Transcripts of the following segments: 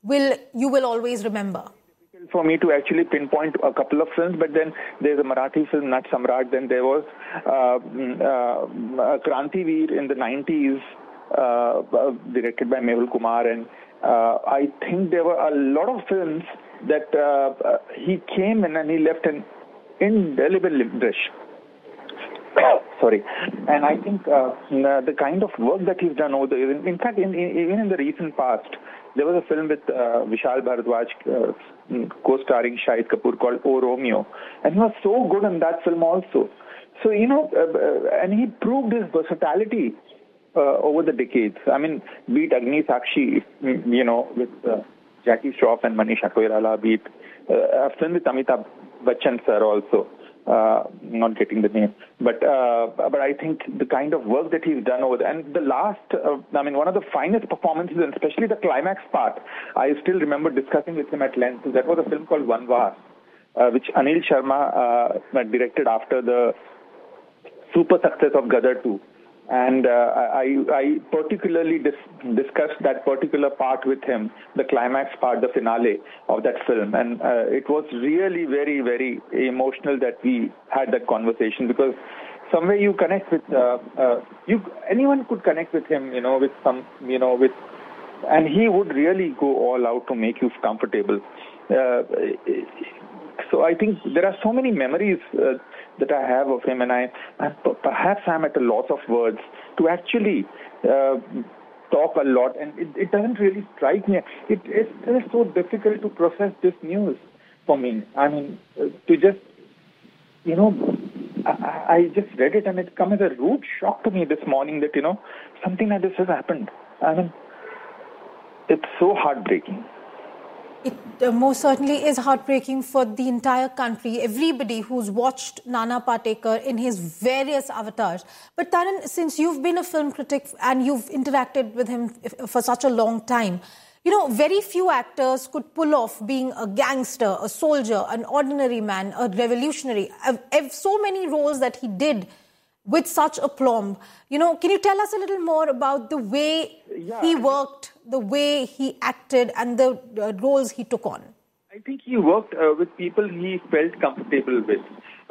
you will always remember? For me to actually pinpoint a couple of films, but then there's a Marathi film, Nat Samrat, then there was Krantiveer in the 90s, directed by Mehul Kumar, and I think there were a lot of films that he came in and he left an indelible impression. Sorry. And I think the kind of work that he's done over the years, in fact, even in the recent past, there was a film with Vishal Bharadwaj co-starring Shahid Kapoor called Oh Romeo, and he was so good in that film also. So, and he proved his versatility over the decades. I mean, be it Agni Sakshi, with Jackie Shroff and Manisha Koirala, be it a film with Amitabh Bachchan sir also. Not getting the name, but I think the kind of work that he's done over there, and the last, one of the finest performances, and especially the climax part, I still remember discussing with him at length. That was a film called Vanvas, which Anil Sharma directed after the super success of Gadar 2. And I particularly discussed that particular part with him, the climax part, the finale of that film. And it was really very, very emotional that we had that conversation, because somewhere you connect with, anyone could connect with him, and he would really go all out to make you comfortable. So I think there are so many memories that I have of him, and perhaps I'm at a loss of words to actually talk a lot, and it doesn't really strike me. It is so difficult to process this news for me. I mean, to just, I just read it, and it come as a rude shock to me this morning that, something like this has happened. I mean, it's so heartbreaking. It most certainly is heartbreaking for the entire country, everybody who's watched Nana Patekar in his various avatars. But Taran, since you've been a film critic and you've interacted with him for such a long time, very few actors could pull off being a gangster, a soldier, an ordinary man, a revolutionary. So many roles that he did with such aplomb. Can you tell us a little more about the way he worked, the way he acted, and the roles he took on? I think he worked with people he felt comfortable with.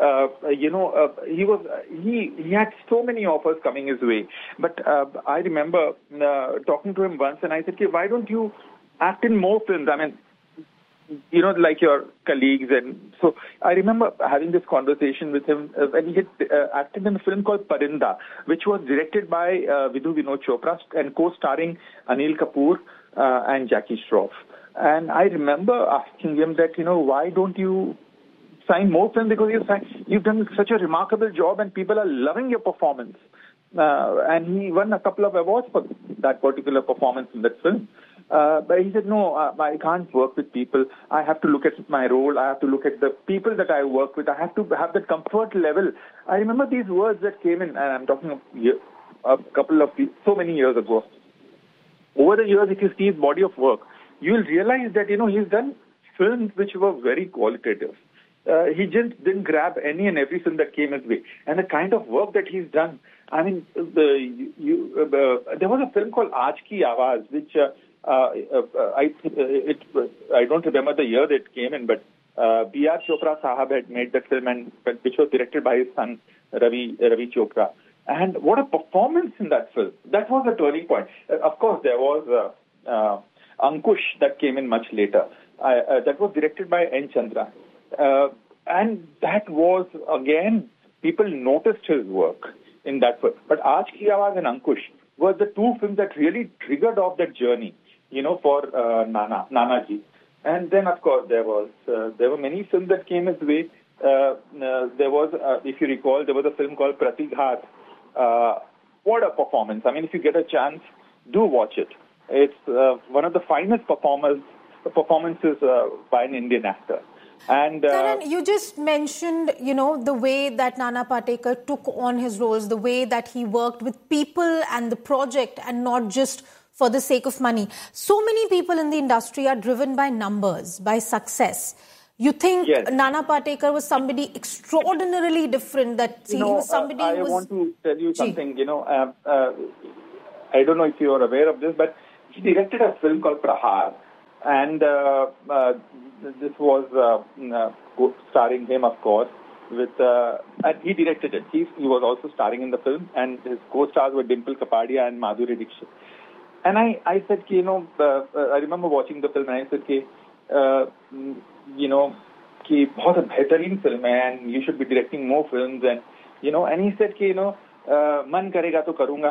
He had so many offers coming his way. But I remember talking to him once, and I said, okay, why don't you act in more films? I mean, like your colleagues. And so I remember having this conversation with him when he had acted in a film called Parinda, which was directed by Vidhu Vinod Chopra and co-starring Anil Kapoor and Jackie Shroff. And I remember asking him that, why don't you sign more films? Because you've done such a remarkable job and people are loving your performance. And he won a couple of awards for that particular performance in that film. But he said, no, I can't work with people. I have to look at my role. I have to look at the people that I work with. I have to have that comfort level. I remember these words that came in, and I'm talking so many years ago. Over the years, if you see his body of work, you'll realize that, he's done films which were very qualitative. He just didn't grab any and every film that came his way. And the kind of work that he's done, I mean, there was a film called Aaj Ki Awaaz, which I don't remember the year that it came in, but B.R. Chopra Sahab had made that film, and which was directed by his son, Ravi Chopra. And what a performance in that film. That was a turning point. Of course, there was Ankush that came in much later. That was directed by N. Chandra. And that was, again, people noticed his work in that film. But Aaj Ki Awaaz and Ankush were the two films that really triggered off that journey, for Nanaji. And then, of course, there were many films that came his way. There was, if you recall, there was a film called Pratighat. What a performance. I mean, if you get a chance, do watch it. It's one of the finest performances by an Indian actor. And Taran, you just mentioned, the way that Nana Patekar took on his roles, the way that he worked with people and the project and not just for the sake of money. So many people in the industry are driven by numbers, by success. You think Nana Patekar was somebody extraordinarily different? He was somebody I want to tell you something. I don't know if you are aware of this, but he directed a film called Prahar. And this was starring him, of course, and he directed it. He was also starring in the film, and his co-stars were Dimple Kapadia and Madhuri Dixit. And I said, I remember watching the film, and I said, कि बहुत बेहतरीन film है, and you should be directing more films, and and he said कि मन करेगा तो करूँगा,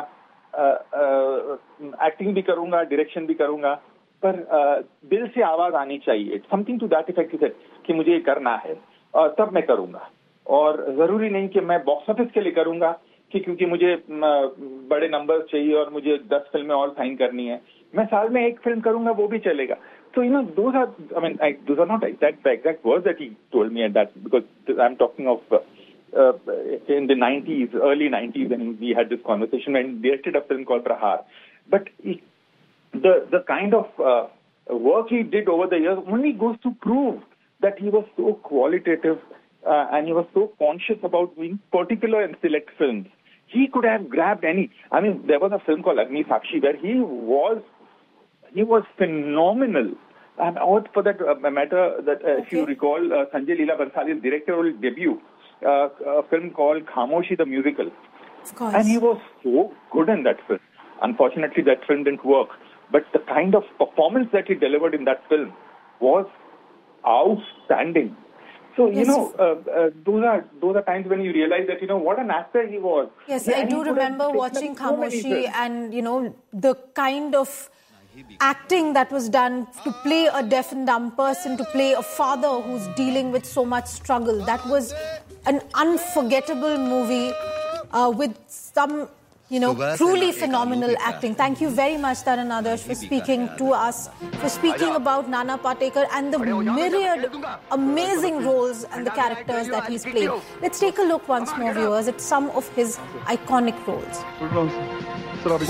acting भी करूँगा, direction भी करूँगा, पर दिल से आवाज आनी चाहिए, something to that effect. he said कि मुझे ये करना है और तब मैं करूँगा, और जरूरी नहीं कि मैं बॉक्स ऑफिस के लिए करूँगा कि क्योंकि मुझे बड़े नंबर चाहिए और मुझे 10 फिल्में और साइन करनी है, मैं साल में एक फिल्म करूँगा वो भी चलेगा. So those are not exact words that he told me at that, because I'm talking of in the 90s, early 90s, and we had this conversation when he directed a film called Prahar. But the kind of work he did over the years only goes to prove that he was so qualitative and he was so conscious about being particular in select films. He could have grabbed any. There was a film called Agni Sakshi where he was phenomenal. And for that matter, that if you recall, Sanjay Leela Bhansali's directorial debut, a film called Khamoshi the Musical. Of course. And he was so good in that film. Unfortunately, that film didn't work. But the kind of performance that he delivered in that film was outstanding. So, yes. Those are times when you realize that, what an actor he was. Yes, I do remember watching Khamoshi and, the kind of acting that was done to play a deaf and dumb person, to play a father who's dealing with so much struggle. That was an unforgettable movie with some, truly phenomenal acting. Thank you very much, Taran Adarsh, for speaking to us, for speaking about Nana Patekar and the myriad amazing roles and the characters that he's played. Let's take a look once more, viewers, at some of his iconic roles.